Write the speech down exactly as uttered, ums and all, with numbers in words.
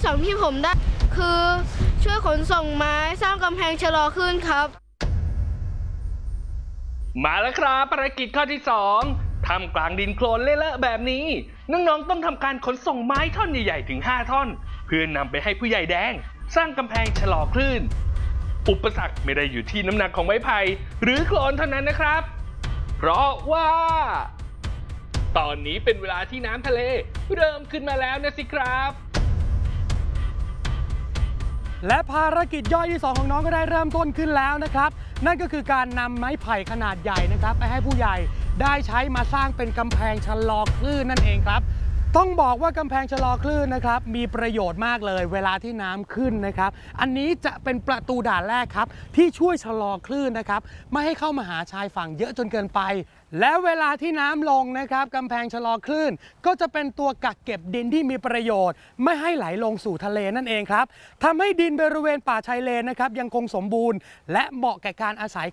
ที่สองที่ผมได้คือช่วยขนส่งไม้สร้างกำแพงชะลอคลื่นครับมาแล้วครับภารกิจข้อที่สองทำกลางดินโคลนเละๆแบบนี้น้องๆต้องทำการขนส่งไม้ท่อนใหญ่ๆถึงห้าท่อนเพื่อนำไปให้ผู้ใหญ่แดงสร้างกำแพงชะลอคลื่นอุปสรรคไม่ได้อยู่ที่น้ำหนักของไม้ไผ่หรือโคลนเท่านั้นนะครับเพราะว่าตอนนี้เป็นเวลาที่น้ำทะเลเริ่มขึ้นมาแล้วนะสิครับและภารกิจย่อยที่สองของน้องก็ได้เริ่มต้นขึ้นแล้วนะครับนั่นก็คือการนำไม้ไผ่ขนาดใหญ่นะครับไปให้ผู้ใหญ่ได้ใช้มาสร้างเป็นกำแพงชะลอคลื่นนั่นเองครับต้องบอกว่ากำแพงชะลอคลื่นนะครับมีประโยชน์มากเลยเวลาที่น้ำขึ้นนะครับอันนี้จะเป็นประตูด่านแรกครับที่ช่วยชะลอคลื่นนะครับไม่ให้เข้ามาหาชายฝั่งเยอะจนเกินไปและเวลาที่น้ำลงนะครับกำแพงชะลอคลื่นก็จะเป็นตัวกักเก็บดินที่มีประโยชน์ไม่ให้ไหลลงสู่ทะเลนั่นเองครับทำให้ดินบริเวณป่าชายเลนนะครับยังคงสมบูรณ์และเหมาะแก่การอาศัย